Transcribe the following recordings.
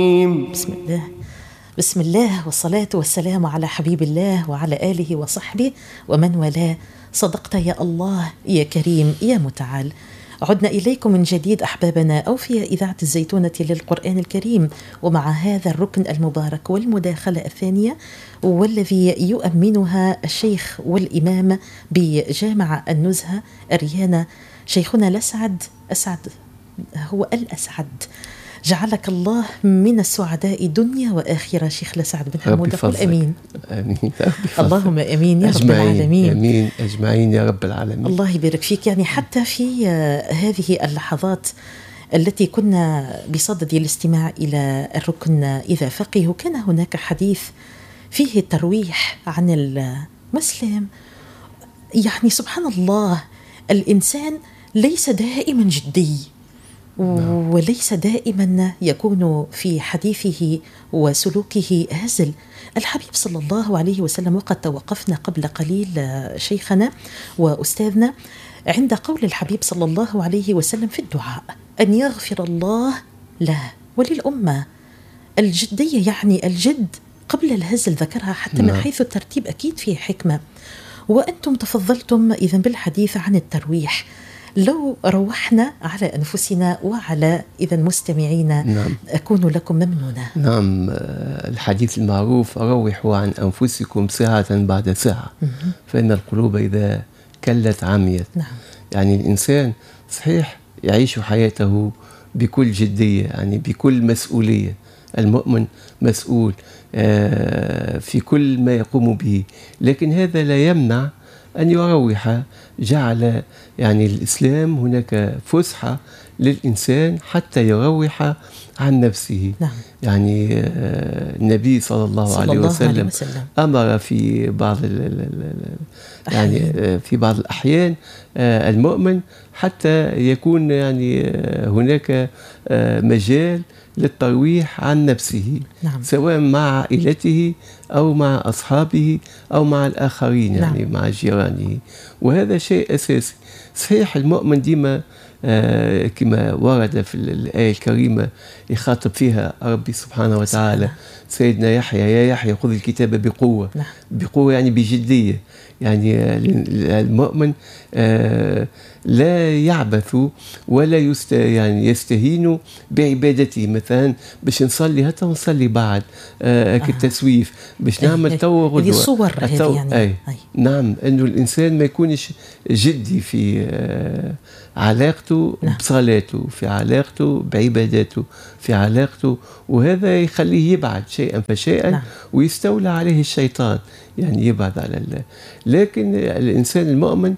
بسم الله. بسم الله والصلاة والسلام على حبيب الله وعلى آله وصحبه ومن والاه. صدقت يا الله يا كريم يا متعال. عدنا إليكم من جديد أحبابنا أوفياء إذاعة الزيتونة للقرآن الكريم، ومع هذا الركن المبارك والمداخلة الثانية والذي يؤمنها الشيخ والإمام بجامع النزهة الريانة شيخنا الأسعد. هو الأسعد، جعلك الله من السعداء دنيا وآخرة. شيخ الأسعد بن حمودة، قل أمين. آمين. اللهم أمين يا رب العالمين. آمين أجمعين يا رب العالمين. الله يبارك فيك. يعني حتى في هذه اللحظات التي كنا بصدد الاستماع إلى الركن إذا فقه، كان هناك حديث فيه الترويح عن المسلم. يعني سبحان الله، الإنسان ليس دائما جدي وليس دائما يكون في حديثه وسلوكه هزل. الحبيب صلى الله عليه وسلم، وقد توقفنا قبل قليل شيخنا وأستاذنا عند قول الحبيب صلى الله عليه وسلم في الدعاء أن يغفر الله له وللأمة. الجدية يعني الجد قبل الهزل، ذكرها حتى من حيث الترتيب أكيد فيه حكمة. وأنتم تفضلتم إذن بالحديث عن الترويح. لو روحنا على أنفسنا وعلى إذن مستمعينا أكون لكم ممنونة. نعم، الحديث المعروف: روحوا عن أنفسكم ساعة بعد ساعة فإن القلوب إذا كلت عميت. يعني الإنسان صحيح يعيش حياته بكل جدية، يعني بكل مسؤولية. المؤمن مسؤول في كل ما يقوم به، لكن هذا لا يمنع أن يروح. جعل يعني الإسلام هناك فسحة للإنسان حتى يروح عن نفسه. يعني النبي صلى الله عليه وسلم أمر في بعض يعني في بعض الأحيان المؤمن حتى يكون يعني هناك مجال للترويح عن نفسه، سواء مع عائلته أو مع أصحابه أو مع الآخرين، يعني مع جيرانه. وهذا شيء أساسي. صحيح المؤمن ديما كما ورد في الآية الكريمة يخاطب فيها ربي سبحانه وتعالى سيدنا يحيى: يا يحيى خذ الكتاب بقوة. بقوة يعني بجدية. يعني المؤمن لا يعبث ولا يعني يستهين بعبادته. مثلا باش نصلي حتى نصلي بعد كالتسويف باش نعمل تو غدوة. هذه الصور هذه يعني. نعم، انه الانسان ما يكونش جدي في علاقته بصلاته، في علاقته بعباداته، في علاقته، وهذا يخليه يبعد شيئا فشيئا ويستولى عليه الشيطان، يعني يبعد على الله. لكن الإنسان المؤمن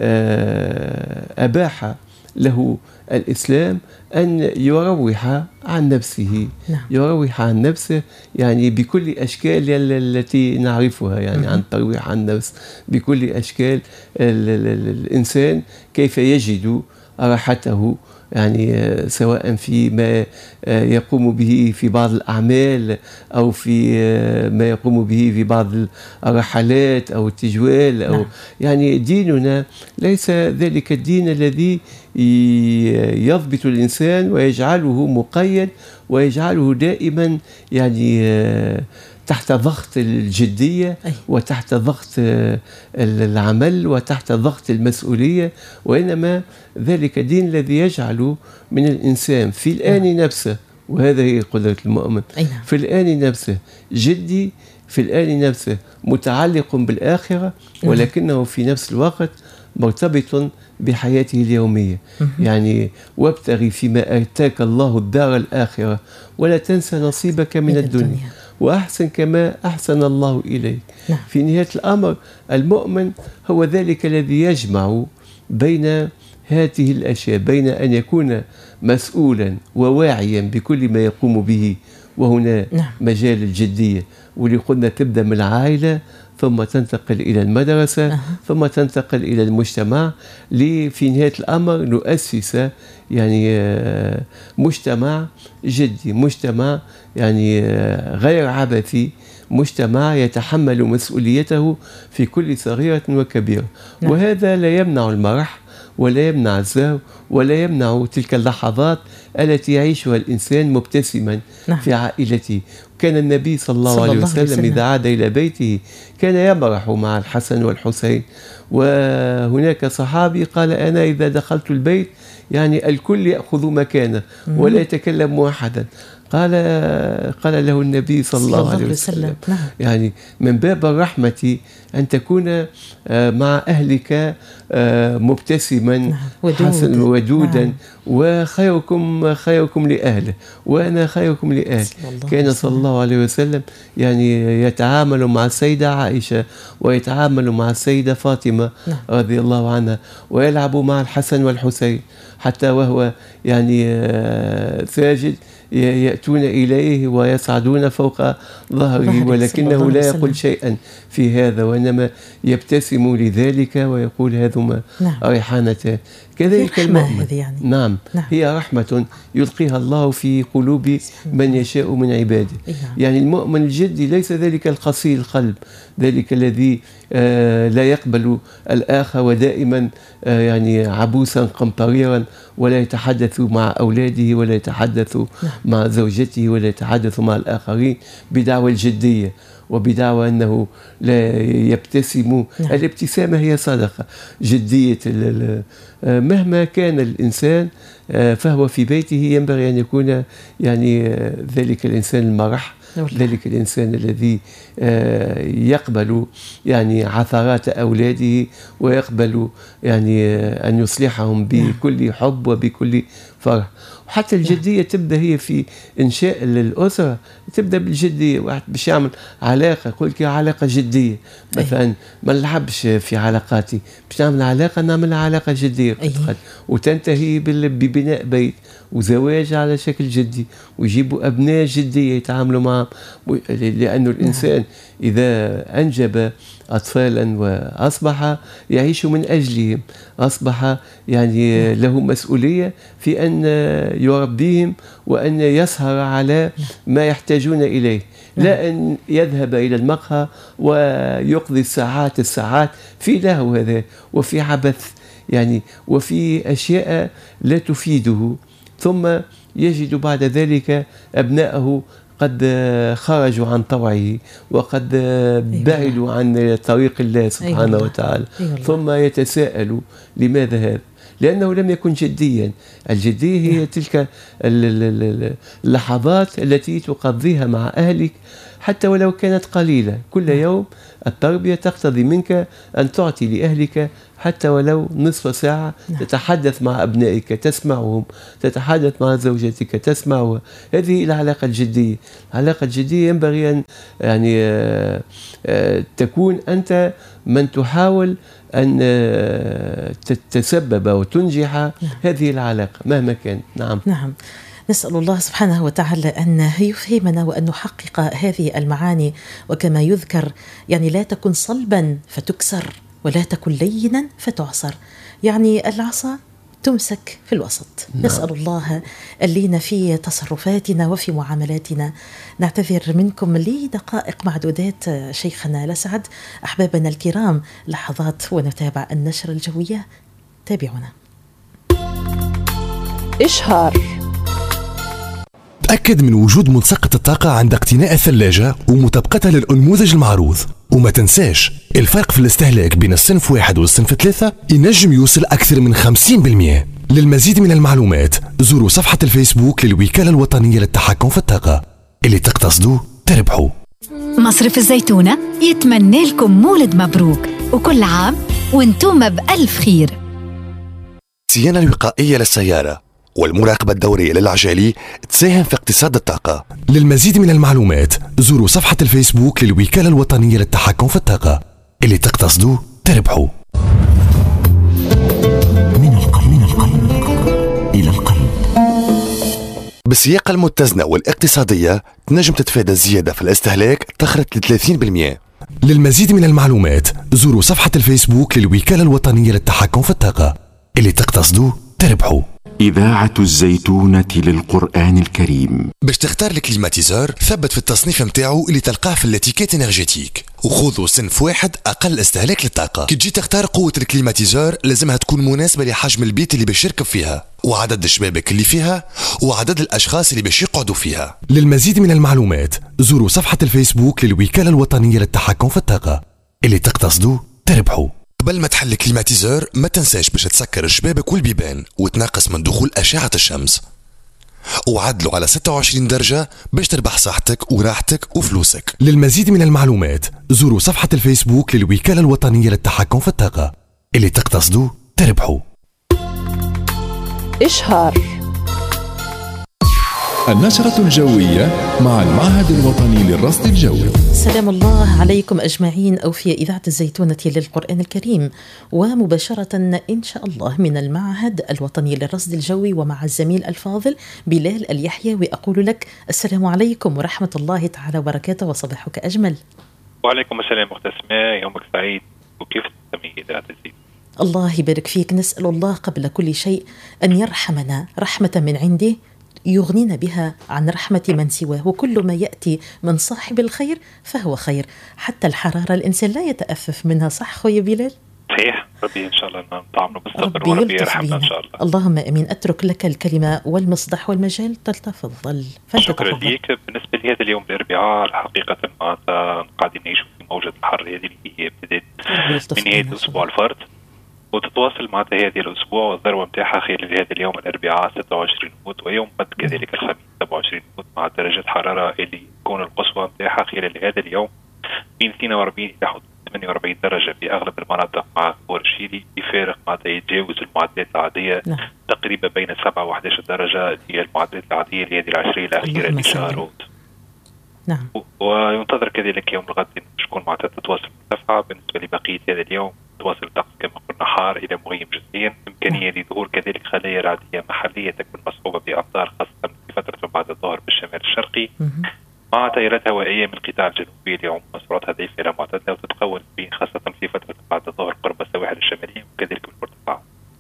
أباح له الإسلام أن يروح عن نفسه. يروح عن نفسه يعني بكل أشكال التي نعرفها، يعني عن الترويح عن النفس بكل أشكال. الإنسان كيف يجد راحته، يعني سواء في ما يقوم به في بعض الأعمال أو في ما يقوم به في بعض الرحلات أو التجوال أو يعني ديننا ليس ذلك الدين الذي يضبط الإنسان ويجعله مقيد ويجعله دائما يعني تحت ضغط الجدية وتحت ضغط العمل وتحت ضغط المسؤولية، وإنما ذلك الدين الذي يجعل من الإنسان في الآن نفسه، وهذا هي قدرة المؤمن، في الآن نفسه جدي، في الآن نفسه متعلق بالآخرة، ولكنه في نفس الوقت مرتبط بحياته اليومية. يعني وابتغي فيما آتاك الله الدار الآخرة ولا تنسى نصيبك من الدنيا وأحسن كما أحسن الله إليك. في نهاية الأمر المؤمن هو ذلك الذي يجمع بين هذه الأشياء، بين أن يكون مسؤولا وواعيا بكل ما يقوم به، وهنا مجال الجدية، واللي قلنا تبدأ من العائلة ثم تنتقل إلى المدرسة ثم تنتقل إلى المجتمع، في نهاية الأمر نؤسس يعني مجتمع جدي، مجتمع يعني غير عبثي، مجتمع يتحمل مسؤوليته في كل صغيرة وكبيرة. وهذا لا يمنع المرح ولا يمنع الزهو ولا يمنع تلك اللحظات التي يعيشها الإنسان مبتسما في عائلته. كان النبي صلى الله عليه وسلم إذا عاد إلى بيته كان يمرح مع الحسن والحسين. وهناك صحابي قال أنا إذا دخلت البيت يعني الكل يأخذ مكانه ولا يتكلم واحدا. قال له النبي صلى الله عليه وسلم يعني من باب الرحمة أن تكون مع أهلك مبتسما حسنا ودودا وخيركم لأهله وأنا خيركم لأهلي. كان صلى الله عليه وسلم يعني يتعامل مع السيدة عائشة ويتعامل مع السيدة فاطمة رضي الله عنها ويلعب مع الحسن والحسين حتى وهو يعني ساجد يأتون إليه ويصعدون فوق ظهره ولكنه لا يقول شيئا في هذا وإنما يبتسم لذلك ويقول هذما ريحانتان. كذلك المؤمن يعني. نعم هي رحمة يلقيها الله في قلوب من يشاء من عباده. يعني المؤمن الجدي ليس ذلك القسي القلب ذلك الذي لا يقبل الآخر ودائما يعني عبوسا قمطريرا ولا يتحدث مع أولاده ولا يتحدث مع زوجته ولا يتحدث مع الآخرين بدعوى الجدية وبدعوى أنه لا يبتسم. الابتسامة هي صدقة. جدية مهما كان الإنسان فهو في بيته ينبغي أن يكون يعني ذلك الإنسان المرح ذلك الإنسان الذي يقبل يعني عثرات أولاده ويقبل يعني أن يصلحهم بكل حب وبكل فرح. وحتى الجدية تبدأ هي في إنشاء الأسرة تبدأ بالجدية. واحد باش يعمل علاقة يقول لك علاقة جدية مثلا ما نلعبش في علاقاتي باش نعمل علاقة نعمل علاقة جدية وتنتهي ببناء بيت وزواج على شكل جدي ويجيبوا أبناء جدية يتعاملوا معهم لأنه الإنسان إذا أنجب أطفالا وأصبح يعيش من أجلهم أصبح يعني له مسؤولية في أن يربيهم وأن يسهر على ما يحتاجون إليه لا أن يذهب إلى المقهى ويقضي الساعات في لهو هذا وفي عبث يعني وفي أشياء لا تفيده ثم يجد بعد ذلك أبناءه قد خرجوا عن طوعه وقد بعدوا عن طريق الله سبحانه وتعالى ثم يتساءل لماذا هذا؟ لأنه لم يكن جديا. الجدية هي تلك اللحظات التي تقضيها مع أهلك حتى ولو كانت قليلة كل يوم. التربية تقتضي منك أن تعطي لأهلك حتى ولو نصف ساعة تتحدث مع أبنائك تسمعهم تتحدث مع زوجتك تسمعها. هذه العلاقة الجدية. العلاقة الجدية ينبغي أن يعني تكون أنت من تحاول أن تتسبب وتنجح هذه العلاقة مهما كان. نعم. نسأل الله سبحانه وتعالى أن يفهمنا وأن نحقق هذه المعاني وكما يذكر يعني لا تكن صلبا فتكسر ولا تكن لينا فتعصر. يعني العصا تمسك في الوسط. نسأل الله اللين في تصرفاتنا وفي معاملاتنا. نعتذر منكم لدقائق معدودات شيخنا لسعد. أحبابنا الكرام لحظات ونتابع النشرة الجوية. تابعونا. إشهار. تأكد من وجود ملصقة الطاقة عند اقتناء الثلاجة ومطابقتها للأنموذج المعروض. وما تنساش الفرق في الاستهلاك بين الصنف 1 والصنف 3 ينجم يوصل أكثر من 50%. للمزيد من المعلومات زوروا صفحة الفيسبوك للوكالة الوطنية للتحكم في الطاقة. اللي تقتصدوا تربحوا. مصرف الزيتونة يتمنى لكم مولد مبروك وكل عام وانتم بألف خير. الصيانة الوقائية للسيارة والمراقبة الدورية للعجالي تساهم في اقتصاد الطاقة. للمزيد من المعلومات زوروا صفحة الفيسبوك للوكالة الوطنية للتحكم في الطاقة. اللي تقتصدوا تربحوا. من القلب إلى القلب. بالسياقة المتزنة والاقتصادية تنجم تتفادى الزيادة في الاستهلاك تخرج ل 30%. للمزيد من المعلومات زوروا صفحة الفيسبوك للوكالة الوطنية للتحكم في الطاقة. اللي تقتصدوا تربحوا. إذاعة الزيتونة للقرآن الكريم. باش تختار الكليماتيزور ثبت في التصنيف متاعو اللي تلقاه في الاتيكيت انرجيتيك، وخذوا صنف واحد اقل استهلاك للطاقه. كي تجي تختار قوه الكليماتيزور لازمها تكون مناسبه لحجم البيت اللي باش يركب فيها، وعدد الشبابك اللي فيها، وعدد الاشخاص اللي باش يقعدوا فيها. للمزيد من المعلومات زوروا صفحه الفيسبوك للوكاله الوطنيه للتحكم في الطاقه. اللي تقتصدوا تربحوا. قبل ما تحل الكليماتيزور ما تنساش باش تسكر الشبابك والبيبان وتنقص من دخول أشعة الشمس، وعدلوا على 26 درجة باش تربح صحتك وراحتك وفلوسك. للمزيد من المعلومات زوروا صفحة الفيسبوك للوكالة الوطنية للتحكم في الطاقة. اللي تقتصدوا تربحوا. إشهار النشرة الجوية مع المعهد الوطني للرصد الجوي. سلام الله عليكم أجمعين، أو في إذاعة الزيتونة للقرآن الكريم، ومباشرة إن شاء الله من المعهد الوطني للرصد الجوي ومع الزميل الفاضل بلال اليحيوي. أقول لك السلام عليكم ورحمة الله تعالى وبركاته، وصباحك أجمل. وعليكم السلام أخت أسماء، يومك سعيد، وكيف تسمي إذاعة الزيتونة؟ الله يبارك فيك. نسأل الله قبل كل شيء أن يرحمنا رحمة من عنده يغنينا بها عن رحمة من سواه، وكل ما يأتي من صاحب الخير فهو خير. حتى الحرارة الإنسان لا يتأفف منها، صح خويا بلال؟ صحيح، ربي إن شاء الله نطعمه بالصبر وربي يرحمنا إن شاء الله. اللهم أمين. أترك لك الكلمة والمصدح والمجال، تفضل. شكرا لك. بالنسبة لهذا اليوم الأربعاء الحقيقة قاعدين نعيش في موجة الحر هذه اللي هي ابتدت من نهاية الأسبوع الفرد، وتتواصل معناتها هذه الأسبوع، والذروة متاعها خلال هذا اليوم الأربعاء 26 أوت، ويوم غد كذلك الخميس 27 أوت، مع درجة حرارة اللي تكون القصوى متاعها خلال هذا اليوم بين 42 إلى 48 درجة في أغلب المناطق، مع ظهور الشيلي يفارق معناتها يتجاوز المعدلات العادية تقريبا بين 7 و 11 درجة هي المعدلات العادية لهذه العشرية الأخيرة لشهر أوت. نعم. وينتظر كذلك يوم الغد تكون معناتها تتواصل مرتفعة. بالنسبة لبقية هذا اليوم تواصل الطقس كما قلنا حار إلى مغيم جزئيا، إمكانية لظهور كذلك خلايا رعدية محلية تكون مصحوبة بأمطار خاصة في فترة بعد الظهر بالشمال الشرقي، مع تيارات هوائية من القطاع الجنوبي اليوم سرعتها ضعيفة إلى معتدلة، وتتكون خاصة في فترة بعد الظهر قرب السواحل الشمالية وكذلك بالمرتفعات.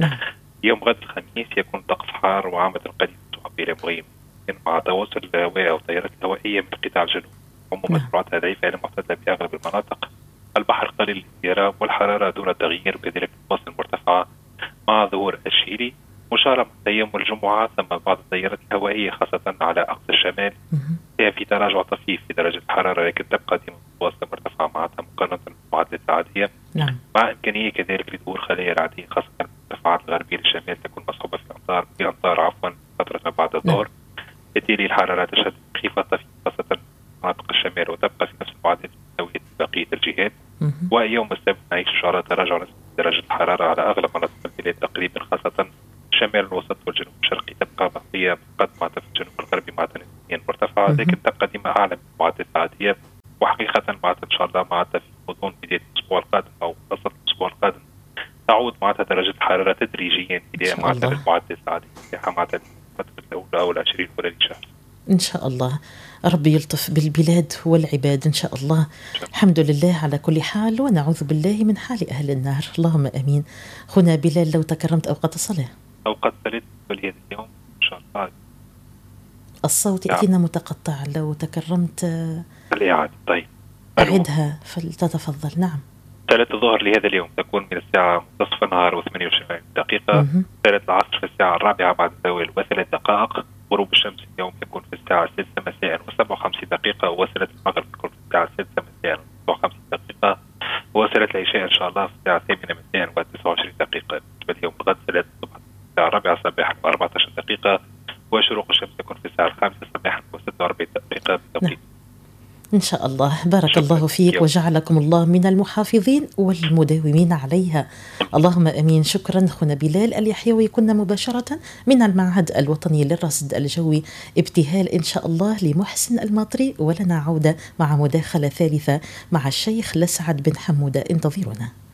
يوم غد الخميس يكون طقس حار وعامة قليلة تحب إلى مغيم، مع تواصل الهواء أو تيارات الهوائية من القطاع الجنوبي عموما سرعتها ضعيفة إلى معتدلة في أغلب المناطق. البحر قليل الاستيراب والحرارة دون تغيير، وكذلك تواصل مرتفعة مع ظهور الشيلي. مشارة يوم الجمعة ثم بعض التيارات الهوائية خاصة على أقصى الشمال فيها في تراجع طفيف في درجة الحرارة، لكن تبقى ديما متواصلة مرتفعة معناتها مقارنة بالمعدلات العادية، مع إمكانية كذلك لظهور خلايا رعدية خاصة في المرتفعات الغربية للشمال تكون مصحوبة في أمطار فترة بعد الظهر. بالتالي الحرارة تشهد انخفاض طفيف خاصة مناطق الشمال، وتبقى في نفس المعدلات المئوية بقية الجهات. ويوم السبت نعيش إن شاء الله تراجع درجة الحرارة على أغلب مناطق البلاد تقريبا، خاصة الشمال الوسط والجنوب الشرقي تبقى بقية قد ما في الجنوب الغربي مع نسبيا مرتفعة، لكن تبقى ديما أعلى من المعدلات العادية. وحقيقة معناتها إن شاء الله معناتها في غضون بداية الأسبوع القادم أو وسط الأسبوع القادم تعود معناتها درجة الحرارة تدريجيا إلى معناتها المعدلات العادية معناتها الفترة الأولى أو العشرين الأولى للشهر. إن شاء الله ربي يلطف بالبلاد والعباد إن شاء الله. الحمد لله على كل حال، ونعوذ بالله من حال أهل النار، اللهم أمين. هنا بلال لو تكرمت أوقات الصلاة. أوقات الصلاة لهذا اليوم إن شاء الله. الصوت يأتينا متقطع، لو تكرمت الإعادة. طيب أعدها فلتتفضل. نعم. صلاة الظهر لهذا اليوم تكون من الساعة منتصف النهار و28 دقيقة. صلاة العصر في الساعة 4 بعد الزوال و3 دقائق. غروب الشمس اليوم يكون في الساعة 6 مساء و57 دقيقة. وصلة المغرب تكون في الساعة 6 مساء و57 دقيقة. وصلة العشاء إن شاء الله في الساعة 8 مساء و29 دقيقة. بالنسبة ليوم الغد صلاة الصبح في الساعة 4 صباحا و14 دقيقة. وشروق الشمس تكون في الساعة 5 صباحا و46 دقيقة بالتوقيت. إن شاء الله. بارك الله فيك وجعلكم الله من المحافظين والمداومين عليها، اللهم أمين. شكرا أخونا بلال اليحيوي. كنا مباشرة من المعهد الوطني للرصد الجوي، ابتهال إن شاء الله لمحسن الماطري، ولنا عودة مع مداخلة ثالثة مع الشيخ لسعد بن حمودة. انتظرونا.